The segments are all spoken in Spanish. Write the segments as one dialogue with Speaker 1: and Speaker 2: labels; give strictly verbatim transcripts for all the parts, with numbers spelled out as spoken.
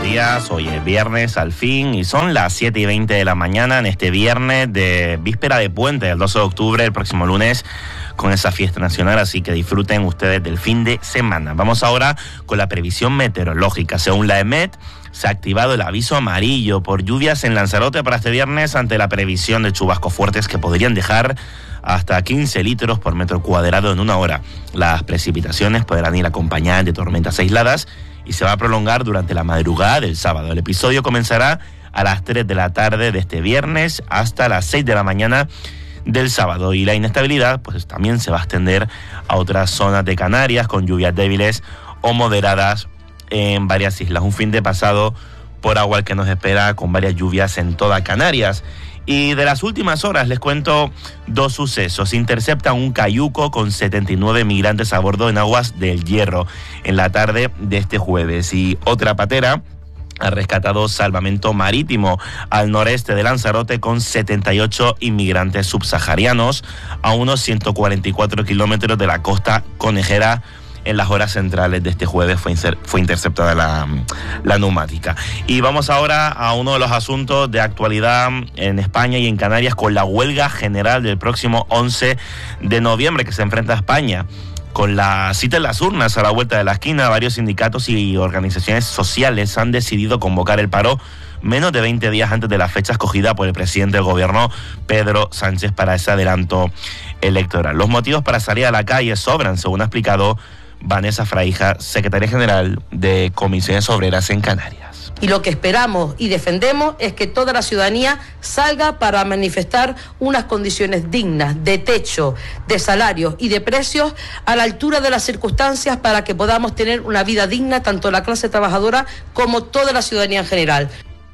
Speaker 1: días, hoy es viernes al fin y son las siete y veinte de la mañana en este viernes de víspera de puente del doce de octubre, el próximo lunes con esa fiesta nacional, así que disfruten ustedes del fin de semana. Vamos ahora con la previsión meteorológica. Según la EMET, se ha activado el aviso amarillo por lluvias en Lanzarote para este viernes ante la previsión de chubascos fuertes que podrían dejar hasta quince litros por metro cuadrado en una hora. Las precipitaciones podrán ir acompañadas de tormentas aisladas y se va a prolongar durante la madrugada del sábado. El episodio comenzará a las tres de la tarde de este viernes hasta las seis de la mañana del sábado, y la inestabilidad pues también se va a extender a otras zonas de Canarias con lluvias débiles o moderadas en varias islas. Un fin de pasado por agua el que nos espera, con varias lluvias en toda Canarias. Y de las últimas horas les cuento dos sucesos. Interceptan un cayuco con setenta y nueve migrantes a bordo en aguas del Hierro en la tarde de este jueves. Y otra patera ha rescatado salvamento marítimo al noreste de Lanzarote con setenta y ocho inmigrantes subsaharianos a unos ciento cuarenta y cuatro kilómetros de la costa conejera. En las horas centrales de este jueves fue, inser- fue interceptada la, la neumática. Y vamos ahora a uno de los asuntos de actualidad en España y en Canarias, con la huelga general del próximo once de noviembre que se enfrenta a España. Con la cita en las urnas a la vuelta de la esquina, varios sindicatos y organizaciones sociales han decidido convocar el paro menos de veinte días antes de la fecha escogida por el presidente del gobierno, Pedro Sánchez, para ese adelanto electoral. Los motivos para salir a la calle sobran, según ha explicado Vanessa Fraija, secretaria general de Comisiones Obreras en Canarias.
Speaker 2: Y lo que esperamos y defendemos es que toda la ciudadanía salga para manifestar unas condiciones dignas de techo, de salarios y de precios a la altura de las circunstancias para que podamos tener una vida digna, tanto la clase trabajadora como toda la ciudadanía en general.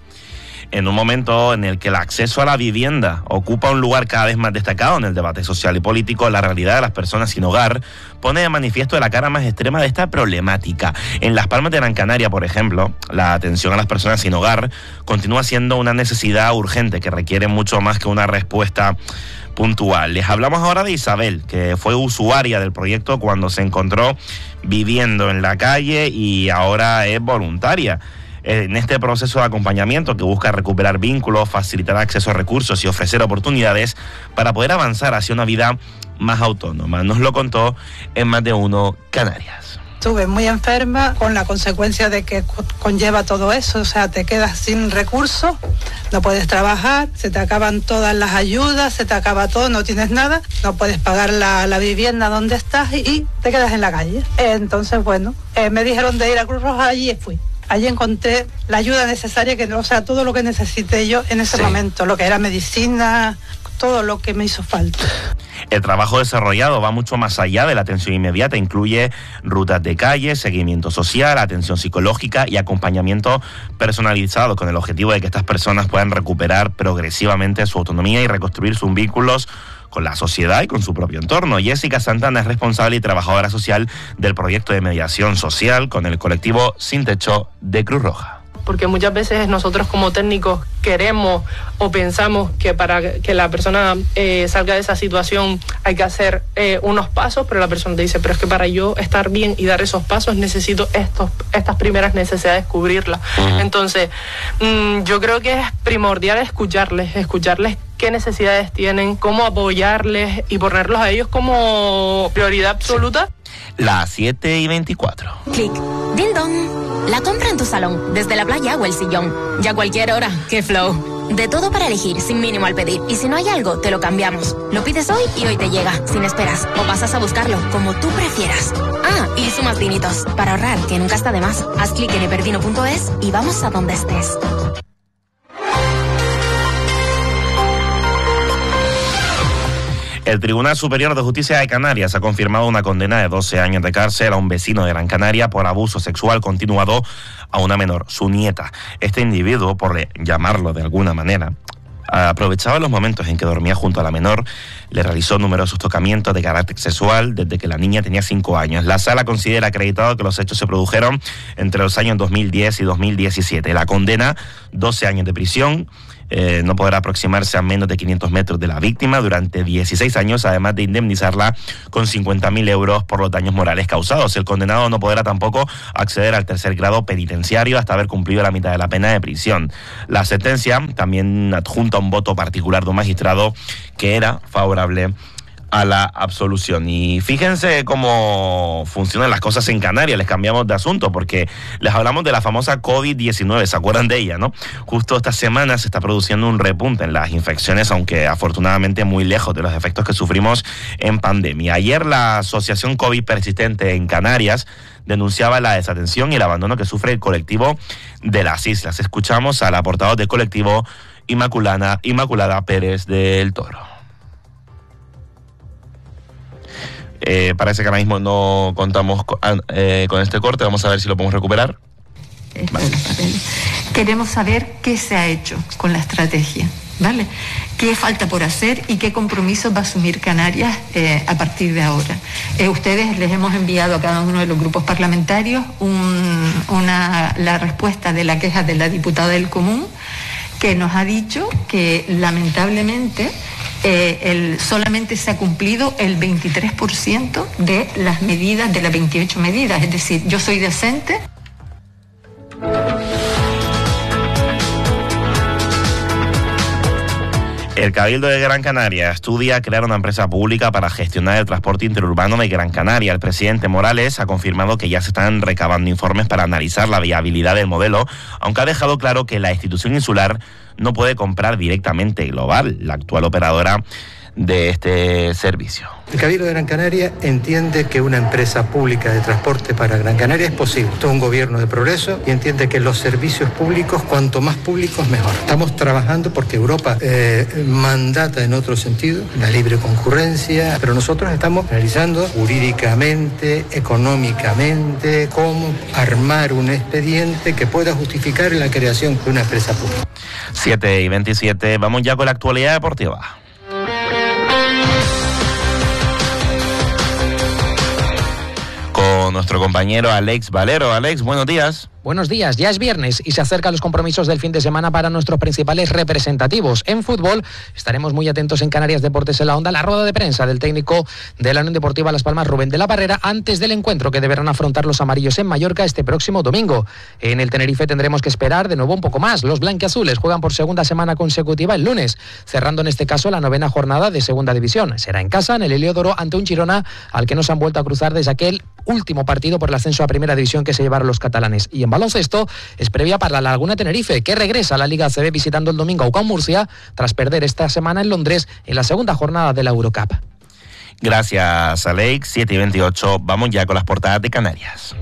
Speaker 1: En un momento en el que el acceso a la vivienda ocupa un lugar cada vez más destacado en el debate social y político, la realidad de las personas sin hogar pone de manifiesto la cara más extrema de esta problemática. En Las Palmas de Gran Canaria, por ejemplo, la atención a las personas sin hogar continúa siendo una necesidad urgente que requiere mucho más que una respuesta puntual. Les hablamos ahora de Isabel, que fue usuaria del proyecto cuando se encontró viviendo en la calle y ahora es voluntaria en este proceso de acompañamiento que busca recuperar vínculos, facilitar acceso a recursos y ofrecer oportunidades para poder avanzar hacia una vida más autónoma. Nos lo contó en Más de Uno Canarias.
Speaker 3: Estuve muy enferma, con la consecuencia de que conlleva todo eso, o sea, te quedas sin recursos, no puedes trabajar, se te acaban todas las ayudas, se te acaba todo, no tienes nada, no puedes pagar la, la vivienda donde estás y, y te quedas en la calle. Entonces, bueno, eh, me dijeron de ir a Cruz Roja, allí fui. Allí encontré la ayuda necesaria, que, o sea, todo lo que necesité yo en ese sí. momento, lo que era medicina, todo lo que me hizo falta.
Speaker 1: El trabajo desarrollado va mucho más allá de la atención inmediata, incluye rutas de calle, seguimiento social, atención psicológica y acompañamiento personalizado, con el objetivo de que estas personas puedan recuperar progresivamente su autonomía y reconstruir sus vínculos con la sociedad y con su propio entorno. Jessica Santana es responsable y trabajadora social del proyecto de mediación social con el colectivo Sin Techo de Cruz Roja.
Speaker 4: Porque muchas veces nosotros como técnicos queremos o pensamos que para que la persona eh, salga de esa situación hay que hacer eh, unos pasos, pero la persona te dice, pero es que para yo estar bien y dar esos pasos necesito estos, estas primeras necesidades cubrirlas. Uh-huh. Entonces, mmm, yo creo que es primordial escucharles, escucharles qué necesidades tienen, cómo apoyarles y ponerlos a ellos como prioridad absoluta.
Speaker 1: Las siete y veinticuatro.
Speaker 5: Clic. Ding dong. La compra en tu salón, desde la playa o el sillón. Ya a cualquier hora. ¡Qué flow! De todo para elegir, sin mínimo al pedir. Y si no hay algo, te lo cambiamos. Lo pides hoy y hoy te llega, sin esperas. O pasas a buscarlo, como tú prefieras. Ah, y sumas dinitos. Para ahorrar, que nunca está de más. Haz clic en eperdino punto es y vamos a donde estés.
Speaker 1: El Tribunal Superior de Justicia de Canarias ha confirmado una condena de doce años de cárcel a un vecino de Gran Canaria por abuso sexual continuado a una menor, su nieta. Este individuo, por llamarlo de alguna manera, aprovechaba los momentos en que dormía junto a la menor, le realizó numerosos tocamientos de carácter sexual desde que la niña tenía cinco años. La sala considera acreditado que los hechos se produjeron entre los años dos mil diez y dos mil diecisiete. La condena, doce años de prisión. Eh, no podrá aproximarse a menos de quinientos metros de la víctima durante dieciséis años, además de indemnizarla con cincuenta mil euros por los daños morales causados. El condenado no podrá tampoco acceder al tercer grado penitenciario hasta haber cumplido la mitad de la pena de prisión. La sentencia también adjunta un voto particular de un magistrado que era favorable a la absolución. Y fíjense cómo funcionan las cosas en Canarias. Les cambiamos de asunto porque les hablamos de la famosa COVID diecinueve, ¿se acuerdan de ella, no? Justo esta semana se está produciendo un repunte en las infecciones, aunque afortunadamente muy lejos de los efectos que sufrimos en pandemia. Ayer la Asociación COVID Persistente en Canarias denunciaba la desatención y el abandono que sufre el colectivo de las islas. Escuchamos a la portavoz del colectivo, Inmaculada, Inmaculada Pérez del Toro. Eh, parece que ahora mismo no contamos con, eh, con este corte. Vamos a ver si lo podemos recuperar.
Speaker 6: Vale. Queremos saber qué se ha hecho con la estrategia, ¿vale? ¿Qué falta por hacer y qué compromisos va a asumir Canarias eh, a partir de ahora? Eh, ustedes les hemos enviado a cada uno de los grupos parlamentarios un, una, la respuesta de la queja de la diputada del Común, que nos ha dicho que lamentablemente eh, el, solamente se ha cumplido el veintitrés por ciento de las medidas, de las veintiocho medidas. Es decir, yo soy decente.
Speaker 1: El Cabildo de Gran Canaria estudia crear una empresa pública para gestionar el transporte interurbano de Gran Canaria. El presidente Morales ha confirmado que ya se están recabando informes para analizar la viabilidad del modelo, aunque ha dejado claro que la institución insular no puede comprar directamente Global, la actual operadora de este servicio.
Speaker 7: El Cabildo de Gran Canaria entiende que una empresa pública de transporte para Gran Canaria es posible. Todo un gobierno de progreso y entiende que los servicios públicos, cuanto más públicos, mejor. Estamos trabajando porque Europa eh, mandata en otro sentido, la libre concurrencia, pero nosotros estamos analizando jurídicamente, económicamente, cómo armar un expediente que pueda justificar la creación de una empresa pública.
Speaker 1: siete y veintisiete, vamos ya con la actualidad deportiva. Con nuestro compañero Alex Valero. Alex, buenos días.
Speaker 8: Buenos días, ya es viernes y se acercan los compromisos del fin de semana para nuestros principales representativos. En fútbol estaremos muy atentos en Canarias Deportes en la Onda, la rueda de prensa del técnico de la Unión Deportiva Las Palmas, Rubén de la Barrera, antes del encuentro que deberán afrontar los amarillos en Mallorca este próximo domingo. En el Tenerife tendremos que esperar de nuevo un poco más. Los blanquiazules juegan por segunda semana consecutiva el lunes, cerrando en este caso la novena jornada de segunda división. Será en casa, en el Heliódoro, ante un Girona al que no se han vuelto a cruzar desde aquel último partido por el ascenso a primera división que se llevaron los catalanes. Y en baloncesto es previa para la Laguna Tenerife, que regresa a la Liga A C B visitando el domingo a U C A M Murcia tras perder esta semana en Londres en la segunda jornada de la Eurocup.
Speaker 1: Gracias, Alex. siete y veintiocho, vamos ya con las portadas de Canarias.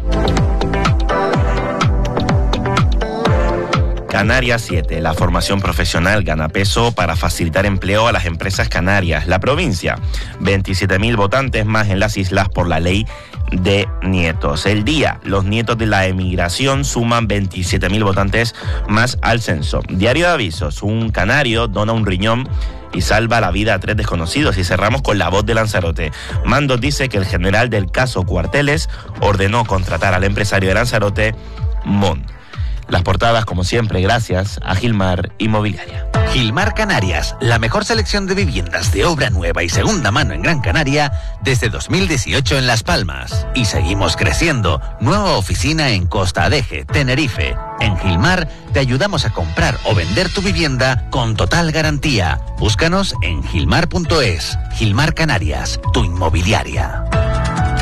Speaker 1: Canarias siete, la formación profesional gana peso para facilitar empleo a las empresas canarias. La provincia, veintisiete mil votantes más en las islas por la ley de nietos. El Día, los nietos de la emigración suman veintisiete mil votantes más al censo. Diario de Avisos, un canario dona un riñón y salva la vida a tres desconocidos. Y cerramos con La Voz de Lanzarote. Mandos dice que el general del caso Cuarteles ordenó contratar al empresario de Lanzarote, Mon. Las portadas, como siempre, gracias a Gilmar Inmobiliaria.
Speaker 9: Gilmar Canarias, la mejor selección de viviendas de obra nueva y segunda mano en Gran Canaria desde dos mil dieciocho en Las Palmas. Y seguimos creciendo. Nueva oficina en Costa Adeje, Tenerife. En Gilmar te ayudamos a comprar o vender tu vivienda con total garantía. Búscanos en gilmar punto es. Gilmar Canarias, tu inmobiliaria.